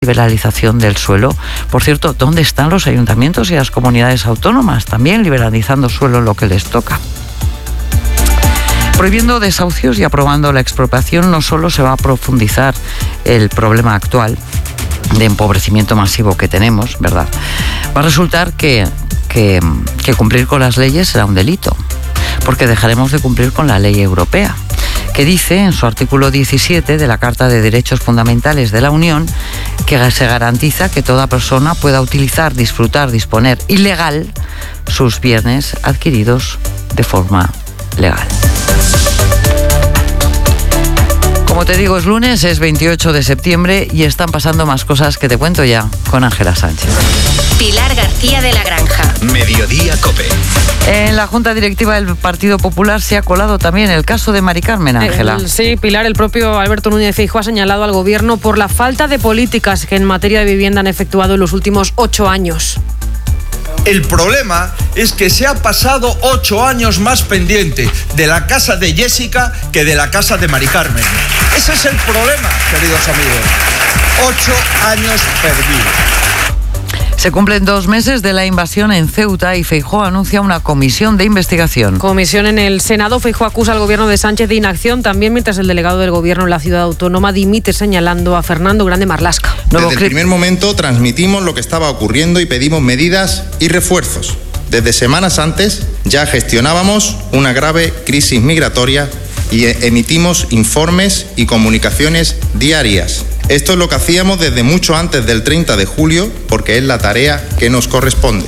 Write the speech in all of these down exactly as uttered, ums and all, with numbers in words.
liberalización del suelo. Por cierto, ¿dónde están los ayuntamientos y las comunidades autónomas? También liberalizando suelo en lo que les toca. Prohibiendo desahucios y aprobando la expropiación no solo se va a profundizar el problema actual de empobrecimiento masivo que tenemos, ¿verdad? Va a resultar que, que, que cumplir con las leyes será un delito, porque dejaremos de cumplir con la ley europea, que dice en su artículo diecisiete de la Carta de Derechos Fundamentales de la Unión que se garantiza que toda persona pueda utilizar, disfrutar, disponer y legal sus bienes adquiridos de forma legal. Como te digo, es lunes, es veintiocho de septiembre y están pasando más cosas que te cuento ya con Ángela Sánchez. Pilar García de la Granja. Mediodía COPE. En la Junta Directiva del Partido Popular se ha colado también el caso de Mari Carmen, Ángela. El, sí, Pilar, el propio Alberto Núñez Feijóo ha señalado al Gobierno por la falta de políticas que en materia de vivienda han efectuado en los últimos ocho años. El problema es que se ha pasado ocho años más pendiente de la casa de Jessica que de la casa de Mari Carmen. Ese es el problema, queridos amigos. Ocho años perdidos. Se cumplen dos meses de la invasión en Ceuta y Feijóo anuncia una comisión de investigación. Comisión en el Senado. Feijóo acusa al gobierno de Sánchez de inacción también, mientras el delegado del gobierno en la ciudad autónoma dimite, señalando a Fernando Grande Marlaska. Desde el primer momento transmitimos lo que estaba ocurriendo y pedimos medidas y refuerzos. Desde semanas antes ya gestionábamos una grave crisis migratoria y emitimos informes y comunicaciones diarias. Esto es lo que hacíamos desde mucho antes del treinta de julio, porque es la tarea que nos corresponde.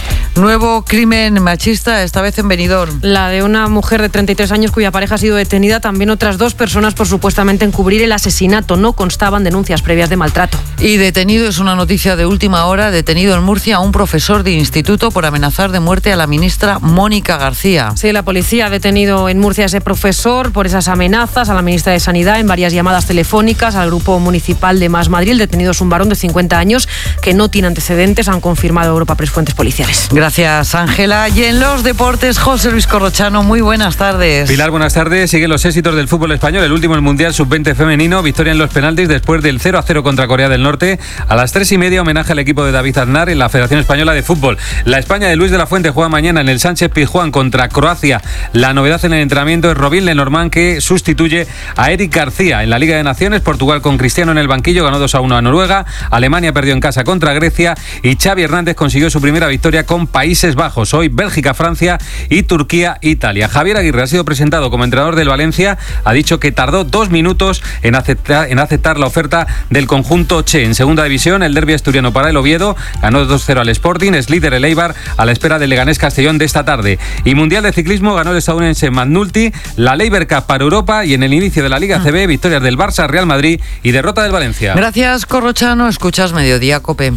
Nuevo crimen machista, esta vez en Benidorm. La de una mujer de treinta y tres años cuya pareja ha sido detenida. También otras dos personas por supuestamente encubrir el asesinato. No constaban denuncias previas de maltrato. Y detenido, es una noticia de última hora, detenido en Murcia un profesor de instituto por amenazar de muerte a la ministra Mónica García. Sí, la policía ha detenido en Murcia a ese profesor por esas amenazas a la ministra de Sanidad en varias llamadas telefónicas al grupo municipal de Más Madrid. El detenido es un varón de cincuenta años que no tiene antecedentes, han confirmado Europa Press fuentes policiales. Gracias, Ángela. Y en los deportes, José Luis Corrochano, muy buenas tardes. Pilar, buenas tardes. Siguen los éxitos del fútbol español. El último, el Mundial sub veinte femenino. Victoria en los penaltis después del cero a cero contra Corea del Norte. A las tres y media, homenaje al equipo de David Aznar en la Federación Española de Fútbol. La España de Luis de la Fuente juega mañana en el Sánchez Pizjuán contra Croacia. La novedad en el entrenamiento es Robin Lenormand, que sustituye a Eric García. En la Liga de Naciones, Portugal con Cristiano en el banquillo ganó dos a uno a Noruega. Alemania perdió en casa contra Grecia y Xavi Hernández consiguió su primera victoria con Países Bajos. Hoy Bélgica, Francia y Turquía, Italia. Javier Aguirre ha sido presentado como entrenador del Valencia. Ha dicho que tardó dos minutos en aceptar, en aceptar la oferta del conjunto Che. En segunda división, el derbi asturiano para el Oviedo. Ganó dos cero al Sporting. Es líder el Eibar a la espera del Leganés Castellón de esta tarde. Y Mundial de Ciclismo ganó el estadounidense McNulty. La Labour Cup para Europa y en el inicio de la Liga C B, victorias del Barça, Real Madrid y derrota del Valencia. Gracias, Corrochano. Escuchas Mediodía COPE.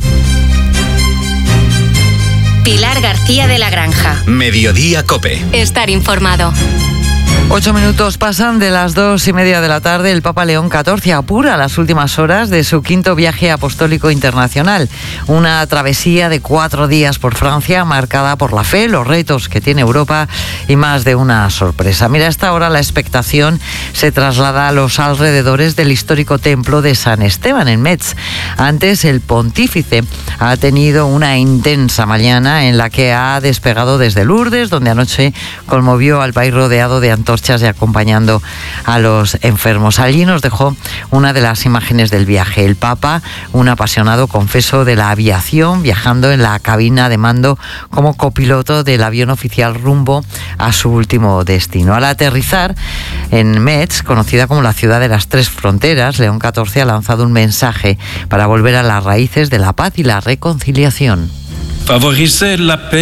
Pilar García de la Granja. Mediodía COPE. Estar informado. Ocho minutos pasan de las dos y media de la tarde. El Papa León catorce apura las últimas horas de su quinto viaje apostólico internacional. Una travesía de cuatro días por Francia, marcada por la fe, los retos que tiene Europa y más de una sorpresa. Mira, a esta hora la expectación se traslada a los alrededores del histórico templo de San Esteban en Metz. Antes, el pontífice ha tenido una intensa mañana en la que ha despegado desde Lourdes, donde anoche conmovió al país rodeado de antorchas y acompañando a los enfermos. Allí nos dejó una de las imágenes del viaje. El Papa, un apasionado confeso de la aviación, viajando en la cabina de mando como copiloto del avión oficial rumbo a su último destino. Al aterrizar en Metz, conocida como la ciudad de las tres fronteras, León catorce ha lanzado un mensaje para volver a las raíces de la paz y la reconciliación. Favorecer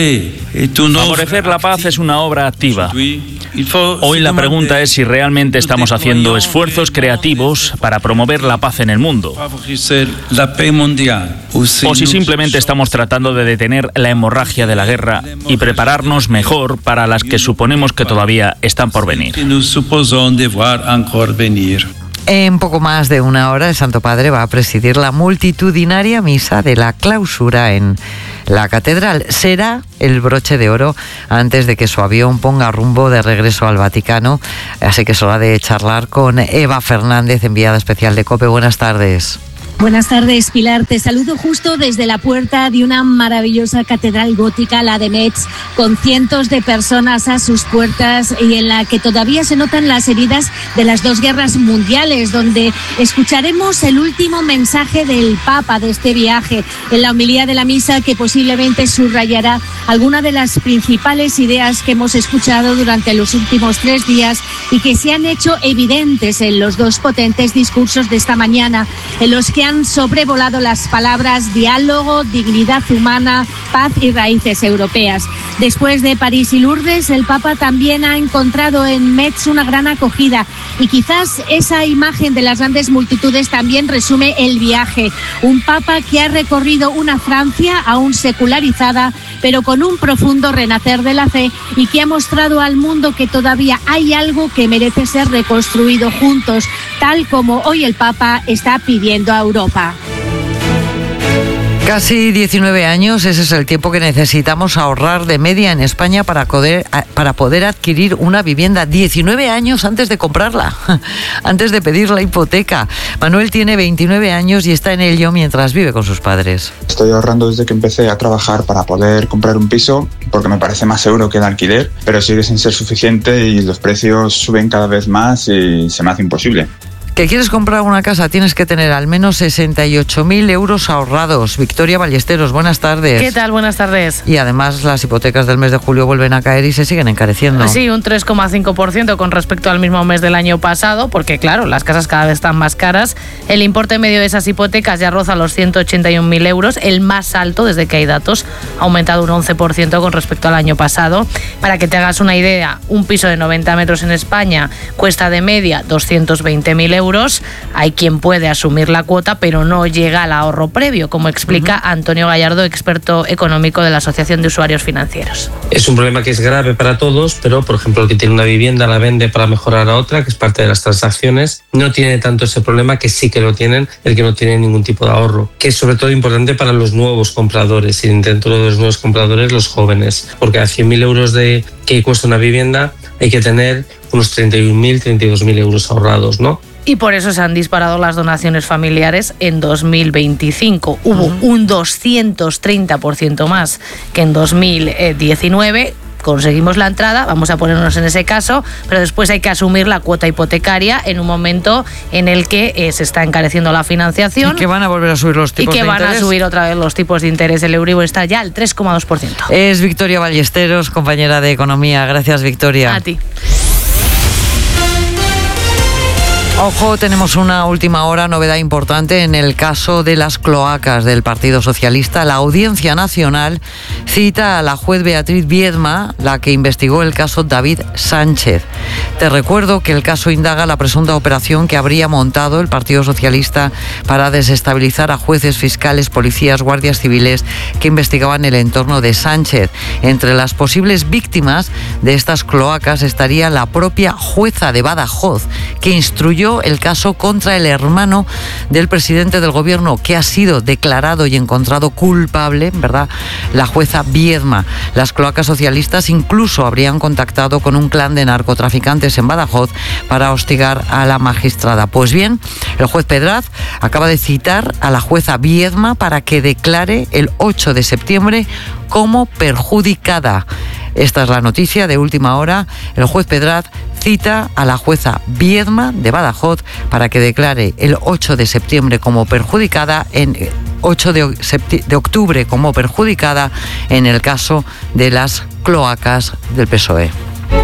la paz es una obra activa. Hoy la pregunta es si realmente estamos haciendo esfuerzos creativos para promover la paz en el mundo, o si simplemente estamos tratando de detener la hemorragia de la guerra y prepararnos mejor para las que suponemos que todavía están por venir. En poco más de una hora, el Santo Padre va a presidir la multitudinaria misa de la clausura en la catedral. Será el broche de oro antes de que su avión ponga rumbo de regreso al Vaticano. Así que es hora de charlar con Eva Fernández, enviada especial de COPE. Buenas tardes. Buenas tardes, Pilar. Te saludo justo desde la puerta de una maravillosa catedral gótica, la de Metz, con cientos de personas a sus puertas y en la que todavía se notan las heridas de las dos guerras mundiales, donde escucharemos el último mensaje del Papa de este viaje, en la homilía de la misa que posiblemente subrayará alguna de las principales ideas que hemos escuchado durante los últimos tres días y que se han hecho evidentes en los dos potentes discursos de esta mañana, en los que han sobrevolado las palabras diálogo, dignidad humana, paz y raíces europeas. Después de París y Lourdes, el Papa también ha encontrado en Metz una gran acogida y quizás esa imagen de las grandes multitudes también resume el viaje. Un Papa que ha recorrido una Francia aún secularizada, pero con un profundo renacer de la fe y que ha mostrado al mundo que todavía hay algo que merece ser reconstruido juntos, tal como hoy el Papa está pidiendo a Europa. Casi diecinueve años, ese es el tiempo que necesitamos ahorrar de media en España para poder, para poder adquirir una vivienda. diecinueve años antes de comprarla, antes de pedir la hipoteca. Manuel tiene veintinueve años y está en ello mientras vive con sus padres. Estoy ahorrando desde que empecé a trabajar para poder comprar un piso, porque me parece más seguro que el alquiler, pero sigue sin ser suficiente y los precios suben cada vez más y se me hace imposible. ¿Que quieres comprar una casa? Tienes que tener al menos sesenta y ocho mil euros ahorrados. Victoria Ballesteros, buenas tardes. ¿Qué tal? Buenas tardes. Y además las hipotecas del mes de julio vuelven a caer y se siguen encareciendo. Sí, un tres coma cinco por ciento con respecto al mismo mes del año pasado, porque claro, las casas cada vez están más caras. El importe medio de esas hipotecas ya roza los ciento ochenta y un mil euros, el más alto desde que hay datos, ha aumentado un once por ciento con respecto al año pasado. Para que te hagas una idea, un piso de noventa metros en España cuesta de media doscientos veinte mil euros. Hay quien puede asumir la cuota, pero no llega al ahorro previo, como explica uh-huh. Antonio Gallardo, experto económico de la Asociación de Usuarios Financieros. Es un problema que es grave para todos, pero por ejemplo el que tiene una vivienda la vende para mejorar a otra, que es parte de las transacciones, no tiene tanto ese problema, que sí que lo tienen el que no tiene ningún tipo de ahorro, que es sobre todo importante para los nuevos compradores y dentro de los nuevos compradores los jóvenes, porque a cien mil euros de que cuesta una vivienda hay que tener unos treinta y un mil, treinta y dos mil euros ahorrados, ¿no? Y por eso se han disparado las donaciones familiares en dos mil veinticinco. Hubo uh-huh. un doscientos treinta por ciento más que en dos mil diecinueve. Conseguimos la entrada, vamos a ponernos en ese caso, pero después hay que asumir la cuota hipotecaria en un momento en el que eh, se está encareciendo la financiación. Y que van a volver a subir los tipos de interés. Y que van a subir otra vez los tipos de interés. El Euribor está ya al tres coma dos por ciento. Es Victoria Ballesteros, compañera de Economía. Gracias, Victoria. A ti. Ojo, tenemos una última hora, novedad importante en el caso de las cloacas del Partido Socialista. La Audiencia Nacional cita a la juez Beatriz Viedma, la que investigó el caso David Sánchez. Te recuerdo que el caso indaga la presunta operación que habría montado el Partido Socialista para desestabilizar a jueces, fiscales, policías, guardias civiles que investigaban el entorno de Sánchez. Entre las posibles víctimas de estas cloacas estaría la propia jueza de Badajoz, que instruyó el caso contra el hermano del presidente del gobierno, que ha sido declarado y encontrado culpable, ¿verdad?, la jueza Viedma. Las cloacas socialistas incluso habrían contactado con un clan de narcotraficantes en Badajoz para hostigar a la magistrada. Pues bien, el juez Pedraz acaba de citar a la jueza Viedma para que declare el ocho de septiembre como perjudicada. Esta es la noticia de última hora. El juez Pedraz cita a la jueza Viedma de Badajoz para que declare el ocho de septiembre como perjudicada, en ocho de octubre como perjudicada en el caso de las cloacas del P S O E.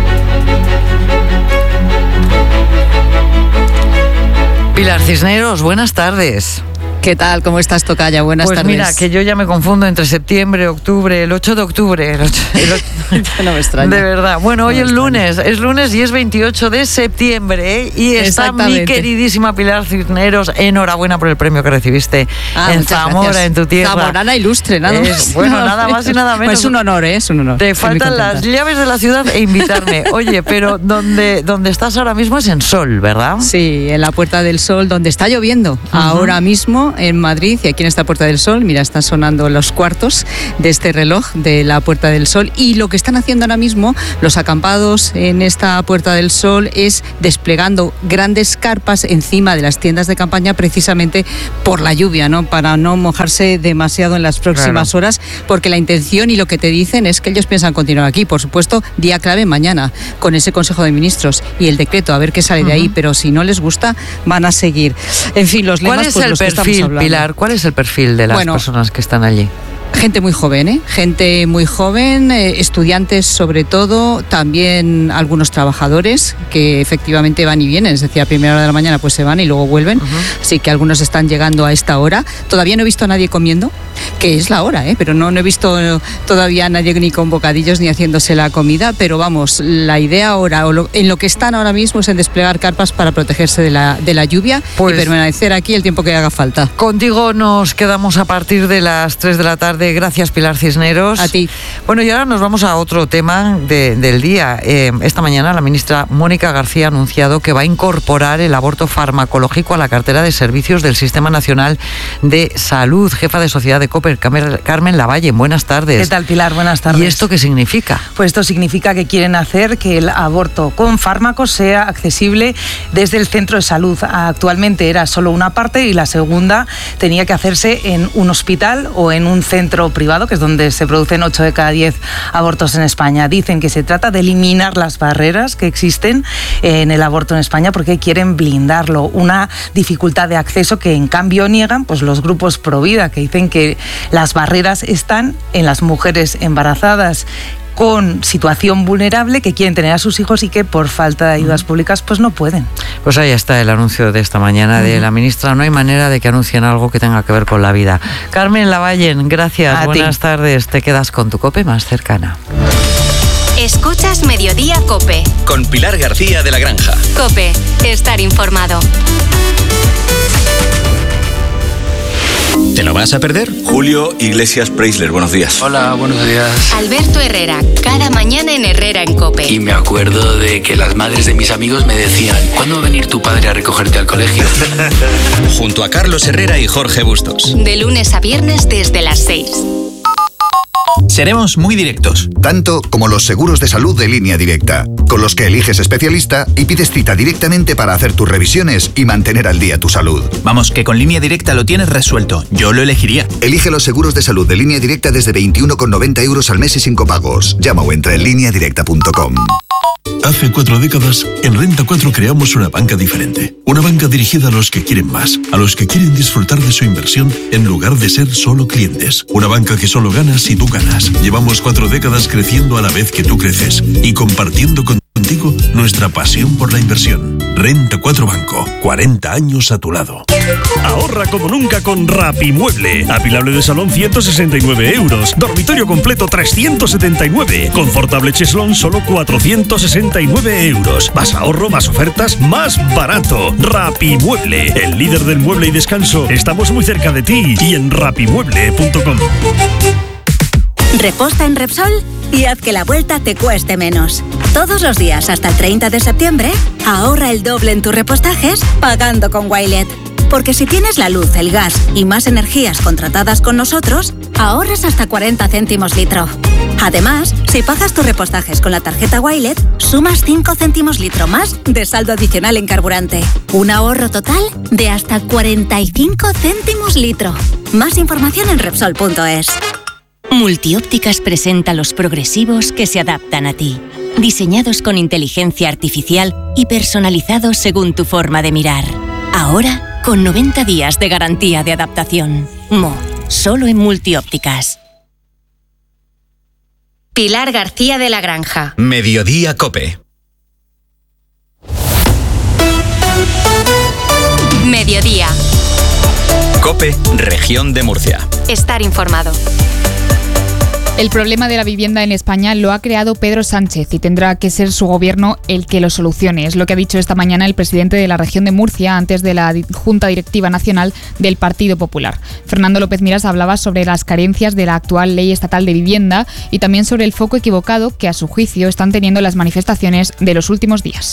Pilar Cisneros, buenas tardes. ¿Qué tal? ¿Cómo estás, Tocaya? Buenas pues tardes. Pues mira, que yo ya me confundo entre septiembre, octubre, el ocho de octubre. El ocho, el ocho, no me extraña. De verdad. Bueno, no hoy es lunes, es lunes y es veintiocho de septiembre, ¿eh? Y está mi queridísima Pilar Cisneros. Enhorabuena por el premio que recibiste ah, en Zamora, gracias. En tu tierra. Zamorana ilustre, nada más. Es, bueno, nada más y nada menos. Pues es un honor, ¿eh? Es un honor. Te Estoy faltan las llaves de la ciudad e invitarme. Oye, pero donde, donde estás ahora mismo es en Sol, ¿verdad? Sí, en la Puerta del Sol, donde está lloviendo. Uh-huh. Ahora mismo en Madrid y aquí en esta Puerta del Sol. Mira, están sonando los cuartos de este reloj de la Puerta del Sol y lo que están haciendo ahora mismo los acampados en esta Puerta del Sol es desplegando grandes carpas encima de las tiendas de campaña precisamente por la lluvia, ¿no? Para no mojarse demasiado en las próximas Claro. horas, porque la intención y lo que te dicen es que ellos piensan continuar aquí. Por supuesto, día clave mañana con ese Consejo de Ministros y el decreto, a ver qué sale de ahí, pero si no les gusta, van a seguir. En fin, los lemas, ¿Cuál es pues, el los que estamos perfil, hablando. Pilar? ¿Cuál es el perfil de las Bueno, personas que están allí? Gente muy joven, ¿eh? Gente muy joven, eh, estudiantes sobre todo, también algunos trabajadores que efectivamente van y vienen, es decir, a primera hora de la mañana pues se van y luego vuelven, uh-huh. Así que algunos están llegando a esta hora. Todavía no he visto a nadie comiendo, que es la hora, ¿eh? Pero no, no he visto todavía a nadie ni con bocadillos ni haciéndose la comida, pero vamos, la idea ahora, o lo, en lo que están ahora mismo es en desplegar carpas para protegerse de la, de la lluvia pues, y permanecer aquí el tiempo que haga falta. Contigo nos quedamos a partir de las tres de la tarde. Gracias, Pilar Cisneros. A ti. Bueno, y ahora nos vamos a otro tema de, del día. Eh, esta mañana la ministra Mónica García ha anunciado que va a incorporar el aborto farmacológico a la cartera de servicios del Sistema Nacional de Salud. Jefa de Sociedad de COPE, Carmen Lavalle, buenas tardes. ¿Qué tal, Pilar? Buenas tardes. ¿Y esto qué significa? Pues esto significa que quieren hacer que el aborto con fármacos sea accesible desde el centro de salud. Actualmente era solo una parte y la segunda tenía que hacerse en un hospital o en un centro privado, que es donde se producen ocho de cada diez abortos en España. Dicen que se trata de eliminar las barreras que existen en el aborto en España porque quieren blindarlo. Una dificultad de acceso que en cambio niegan pues los grupos pro vida, que dicen que las barreras están en las mujeres embarazadas con situación vulnerable que quieren tener a sus hijos y que por falta de ayudas públicas pues no pueden. Pues ahí está el anuncio de esta mañana de la ministra. No hay manera de que anuncien algo que tenga que ver con la vida. Carmen Lavallen, gracias. A Buenas ti. tardes. Te quedas con tu COPE más cercana. Escuchas Mediodía COPE. Con Pilar García de la Granja. COPE, estar informado. ¿Te lo vas a perder? Julio Iglesias Preisler, buenos días. Hola, buenos días. Alberto Herrera, cada mañana en Herrera en COPE. Y me acuerdo de que las madres de mis amigos me decían, ¿cuándo va a venir tu padre a recogerte al colegio? Junto a Carlos Herrera y Jorge Bustos. De lunes a viernes desde las seis. Seremos muy directos. Tanto como los seguros de salud de Línea Directa, con los que eliges especialista y pides cita directamente para hacer tus revisiones y mantener al día tu salud. Vamos, que con Línea Directa lo tienes resuelto. Yo lo elegiría. Elige los seguros de salud de Línea Directa desde veintiuno con noventa euros al mes y sin copagos. Llama o entra en línea directa punto com. Hace cuatro décadas, en Renta cuatro creamos una banca diferente. Una banca dirigida a los que quieren más, a los que quieren disfrutar de su inversión en lugar de ser solo clientes. Una banca que solo gana si tú ganas. Llevamos cuatro décadas creciendo a la vez que tú creces y compartiendo contigo nuestra pasión por la inversión. Renta cuatro Banco, cuarenta años a tu lado. Ahorra como nunca con Rapimueble. Apilable de salón ciento sesenta y nueve euros. Dormitorio completo trescientos setenta y nueve. Confortable cheslón solo cuatrocientos sesenta y nueve euros. Más ahorro, más ofertas, más barato. Rapimueble, el líder del mueble y descanso. Estamos muy cerca de ti y en rapimueble punto com. Reposta en Repsol y haz que la vuelta te cueste menos. Todos los días hasta el treinta de septiembre, ahorra el doble en tus repostajes pagando con Wilet. Porque si tienes la luz, el gas y más energías contratadas con nosotros, ahorras hasta cuarenta céntimos litro. Además, si pagas tus repostajes con la tarjeta Wilet, sumas cinco céntimos litro más de saldo adicional en carburante. Un ahorro total de hasta cuarenta y cinco céntimos litro. Más información en Repsol punto es. Multiópticas presenta los progresivos que se adaptan a ti. Diseñados con inteligencia artificial y personalizados según tu forma de mirar. Ahora, con noventa días de garantía de adaptación. Mo, solo en Multiópticas. Pilar García de la Granja. Mediodía COPE. Mediodía. COPE, Región de Murcia. Estar informado. El problema de la vivienda en España lo ha creado Pedro Sánchez y tendrá que ser su gobierno el que lo solucione. Es lo que ha dicho esta mañana el presidente de la región de Murcia antes de la Junta Directiva Nacional del Partido Popular. Fernando López Miras hablaba sobre las carencias de la actual Ley Estatal de Vivienda y también sobre el foco equivocado que a su juicio están teniendo las manifestaciones de los últimos días.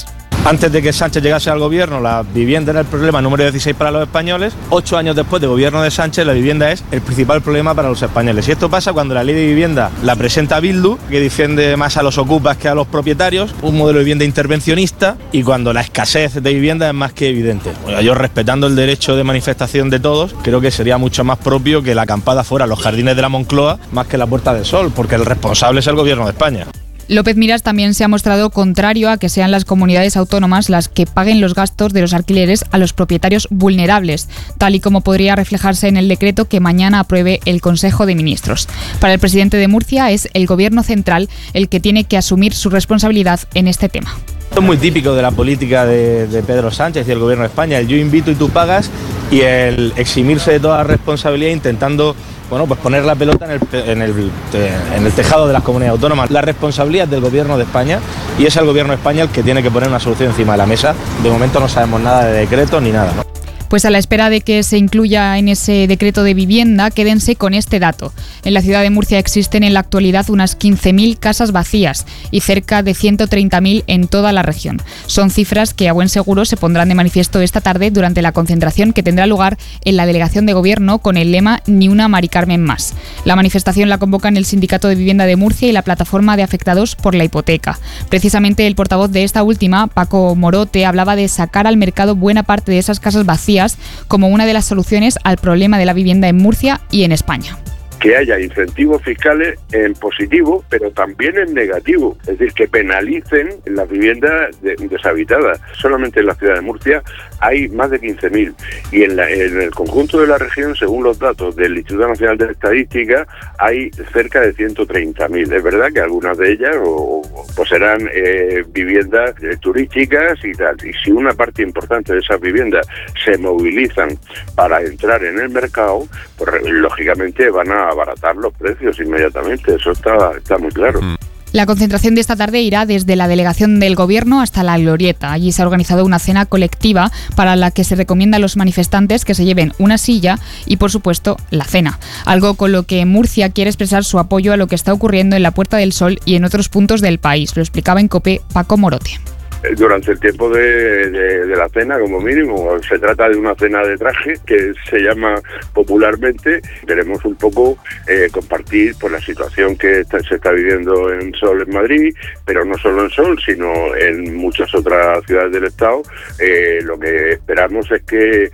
Antes de que Sánchez llegase al gobierno, la vivienda era el problema número dieciséis para los españoles. Ocho años después del gobierno de Sánchez, la vivienda es el principal problema para los españoles. Y esto pasa cuando la ley de vivienda la presenta Bildu, que defiende más a los ocupas que a los propietarios, un modelo de vivienda intervencionista, y cuando la escasez de vivienda es más que evidente. Bueno, yo, respetando el derecho de manifestación de todos, creo que sería mucho más propio que la acampada fuera los jardines de la Moncloa más que la Puerta del Sol, porque el responsable es el gobierno de España. López Miras también se ha mostrado contrario a que sean las comunidades autónomas las que paguen los gastos de los alquileres a los propietarios vulnerables, tal y como podría reflejarse en el decreto que mañana apruebe el Consejo de Ministros. Para el presidente de Murcia es el Gobierno central el que tiene que asumir su responsabilidad en este tema. Esto es muy típico de la política de, de Pedro Sánchez y el gobierno de España, el yo invito y tú pagas, y el eximirse de toda responsabilidad intentando, bueno, pues poner la pelota en el, en, el, en el tejado de las comunidades autónomas. La responsabilidad es del gobierno de España y es el gobierno de España el que tiene que poner una solución encima de la mesa. De momento no sabemos nada de decreto ni nada, ¿no? Pues a la espera de que se incluya en ese decreto de vivienda, quédense con este dato. En la ciudad de Murcia existen en la actualidad unas quince mil casas vacías y cerca de ciento treinta mil en toda la región. Son cifras que a buen seguro se pondrán de manifiesto esta tarde durante la concentración que tendrá lugar en la delegación de gobierno con el lema Ni una Mari Carmen más. La manifestación la convocan el Sindicato de Vivienda de Murcia y la Plataforma de Afectados por la Hipoteca. Precisamente el portavoz de esta última, Paco Morote, hablaba de sacar al mercado buena parte de esas casas vacías como una de las soluciones al problema de la vivienda en Murcia y en España. Que haya incentivos fiscales en positivo, pero también en negativo, es decir, que penalicen las viviendas de, deshabitadas. Solamente en la ciudad de Murcia hay más de quince mil y en, la, en el conjunto de la región, según los datos del Instituto Nacional de Estadística, hay cerca de ciento treinta mil. Es verdad que algunas de ellas o, pues serán eh, viviendas eh, turísticas y tal. Y si una parte importante de esas viviendas se movilizan para entrar en el mercado, pues lógicamente van a abaratar los precios inmediatamente, eso está, está muy claro. La concentración de esta tarde irá desde la delegación del Gobierno hasta la Glorieta. Allí se ha organizado una cena colectiva para la que se recomienda a los manifestantes que se lleven una silla y, por supuesto, la cena. Algo con lo que Murcia quiere expresar su apoyo a lo que está ocurriendo en la Puerta del Sol y en otros puntos del país. Lo explicaba en COPE Paco Morote. Durante el tiempo de, de, de la cena, como mínimo, se trata de una cena de traje que se llama popularmente. Queremos un poco eh, compartir pues, la situación que está, se está viviendo en Sol en Madrid, pero no solo en Sol, sino en muchas otras ciudades del Estado. Eh, lo que esperamos es que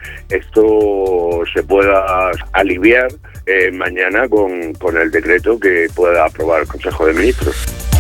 esto se pueda aliviar eh, mañana con, con el decreto que pueda aprobar el Consejo de Ministros.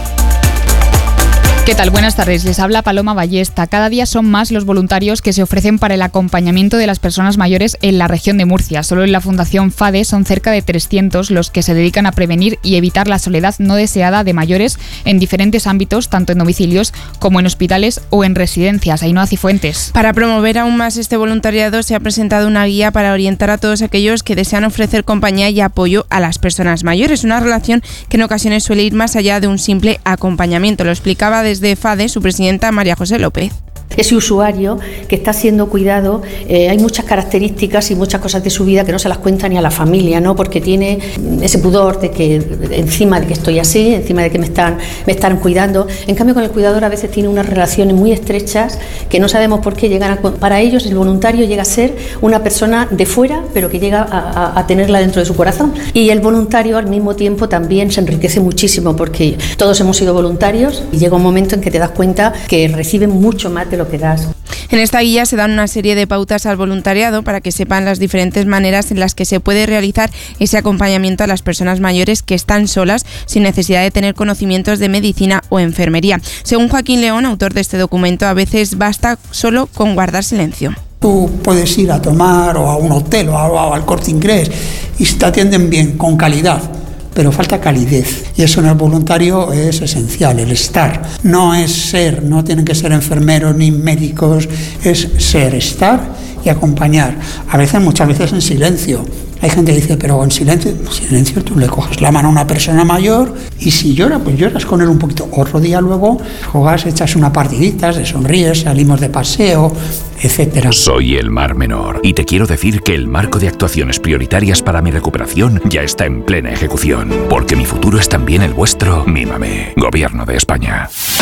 ¿Qué tal? Buenas tardes. Les habla Paloma Ballesta. Cada día son más los voluntarios que se ofrecen para el acompañamiento de las personas mayores en la región de Murcia. Solo en la Fundación FADE son cerca de trescientos los que se dedican a prevenir y evitar la soledad no deseada de mayores en diferentes ámbitos, tanto en domicilios como en hospitales o en residencias. Ainhoa Cifuentes. Para promover aún más este voluntariado se ha presentado una guía para orientar a todos aquellos que desean ofrecer compañía y apoyo a las personas mayores. Una relación que en ocasiones suele ir más allá de un simple acompañamiento. Lo explicaba desde de FADE, su presidenta María José López. Ese usuario que está siendo cuidado, eh, hay muchas características y muchas cosas de su vida que no se las cuenta ni a la familia, ¿no? Porque tiene ese pudor de que encima de que estoy así, encima de que me están, me están cuidando. En cambio, con el cuidador a veces tiene unas relaciones muy estrechas que no sabemos por qué llegan a... Para ellos el voluntario llega a ser una persona de fuera, pero que llega a, a, a tenerla dentro de su corazón. Y el voluntario al mismo tiempo también se enriquece muchísimo porque todos hemos sido voluntarios y llega un momento en que te das cuenta que reciben mucho más de lo que das. En esta guía se dan una serie de pautas al voluntariado para que sepan las diferentes maneras en las que se puede realizar ese acompañamiento a las personas mayores que están solas sin necesidad de tener conocimientos de medicina o enfermería. Según Joaquín León, autor de este documento, a veces basta solo con guardar silencio. Tú puedes ir a tomar o a un hotel o, a, o al Corte Inglés y te atienden bien, con calidad, pero falta calidez. Y eso en el voluntario es esencial, el estar. No es ser, no tienen que ser enfermeros ni médicos, es ser, estar y acompañar. A veces, muchas veces en silencio. Hay gente que dice, pero en silencio, en silencio tú le coges la mano a una persona mayor y si llora, pues lloras con él un poquito. Otro día luego juegas, echas una partidita, te sonríes, salimos de paseo, etcétera. Soy el Mar Menor y te quiero decir que el marco de actuaciones prioritarias para mi recuperación ya está en plena ejecución. Porque mi futuro es también el vuestro. Mímame. Gobierno de España.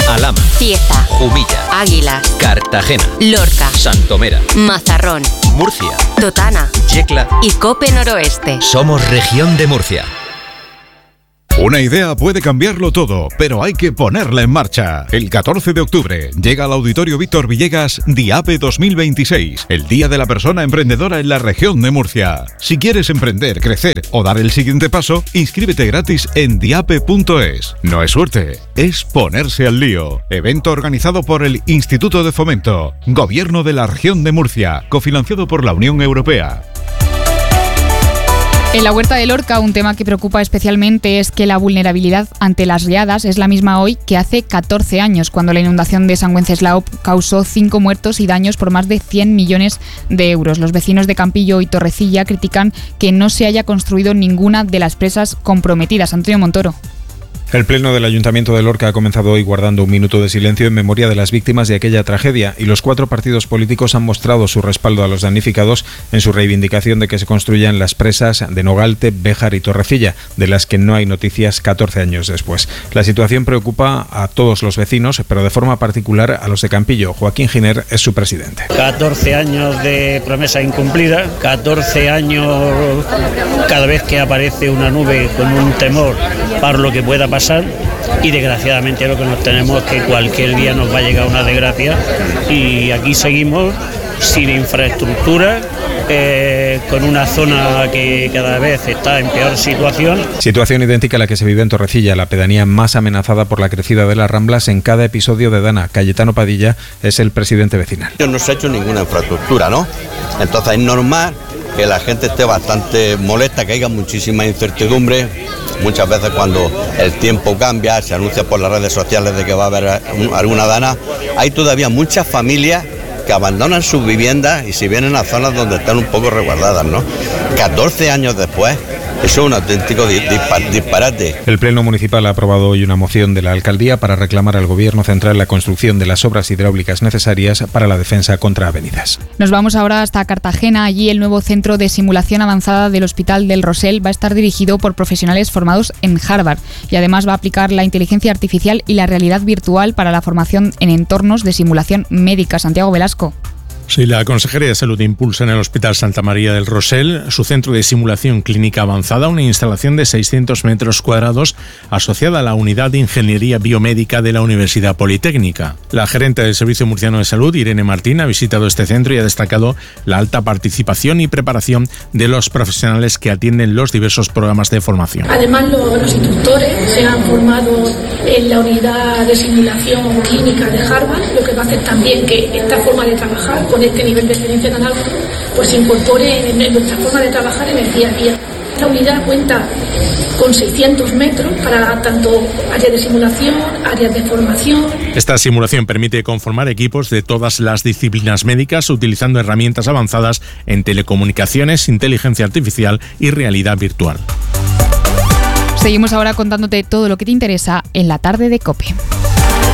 Alhama, Cieza, Jumilla, Águilas, Cartagena, Lorca, Santomera, Mazarrón, Murcia, Totana Yecla y Cope Noroeste. Somos Región de Murcia. Una idea puede cambiarlo todo, pero hay que ponerla en marcha. El catorce de octubre llega al Auditorio Víctor Villegas DIAPE dos mil veintiséis, el Día de la Persona Emprendedora en la región de Murcia. Si quieres emprender, crecer o dar el siguiente paso, inscríbete gratis en diape punto es. No es suerte, es ponerse al lío. Evento organizado por el Instituto de Fomento, Gobierno de la Región de Murcia, cofinanciado por la Unión Europea. En la Huerta de Lorca, un tema que preocupa especialmente es que la vulnerabilidad ante las riadas es la misma hoy que hace catorce años, cuando la inundación de San Wenceslao causó cinco muertos y daños por más de cien millones de euros. Los vecinos de Campillo y Torrecilla critican que no se haya construido ninguna de las presas comprometidas. Antonio Montoro. El Pleno del Ayuntamiento de Lorca ha comenzado hoy guardando un minuto de silencio en memoria de las víctimas de aquella tragedia, y los cuatro partidos políticos han mostrado su respaldo a los damnificados en su reivindicación de que se construyan las presas de Nogalte, Béjar y Torrecilla, de las que no hay noticias catorce años después. La situación preocupa a todos los vecinos, pero de forma particular a los de Campillo. Joaquín Giner es su presidente. catorce años de promesa incumplida, catorce años cada vez que aparece una nube con un temor para lo que pueda pasar. Y desgraciadamente lo que nos tenemos es que cualquier día nos va a llegar una desgracia, y aquí seguimos sin infraestructura, eh, con una zona que cada vez está en peor situación. Situación idéntica a la que se vive en Torrecilla, la pedanía más amenazada por la crecida de las Ramblas en cada episodio de Dana. Cayetano Padilla es el presidente vecinal. No se ha hecho ninguna infraestructura, ¿no? Entonces es normal que la gente esté bastante molesta, que haya muchísima incertidumbre. Muchas veces cuando el tiempo cambia, se anuncia por las redes sociales de que va a haber alguna dana, hay todavía muchas familias que abandonan sus viviendas y se vienen a zonas donde están un poco resguardadas, ¿no? catorce años después, eso es un auténtico disparate. El Pleno Municipal ha aprobado hoy una moción de la Alcaldía para reclamar al Gobierno central la construcción de las obras hidráulicas necesarias para la defensa contra avenidas. Nos vamos ahora hasta Cartagena. Allí el nuevo centro de simulación avanzada del Hospital del Rosell va a estar dirigido por profesionales formados en Harvard, y además va a aplicar la inteligencia artificial y la realidad virtual para la formación en entornos de simulación médica. Santiago Velasco. Sí, la Consejería de Salud impulsa en el Hospital Santa María del Rosell su centro de simulación clínica avanzada, una instalación de seiscientos metros cuadrados asociada a la Unidad de Ingeniería Biomédica de la Universidad Politécnica. La gerente del Servicio Murciano de Salud, Irene Martín, ha visitado este centro y ha destacado la alta participación y preparación de los profesionales que atienden los diversos programas de formación. Además, los, los instructores se han formado en la Unidad de Simulación Clínica de Harvard, lo que va a hacer también que esta forma de trabajar con este nivel de experiencia tan alto pues se incorpore en, en nuestra forma de trabajar en el día a día. La unidad cuenta con seiscientos metros para tanto áreas de simulación, áreas de formación. Esta simulación permite conformar equipos de todas las disciplinas médicas utilizando herramientas avanzadas en telecomunicaciones, inteligencia artificial y realidad virtual. Seguimos ahora contándote todo lo que te interesa en la tarde de COPE.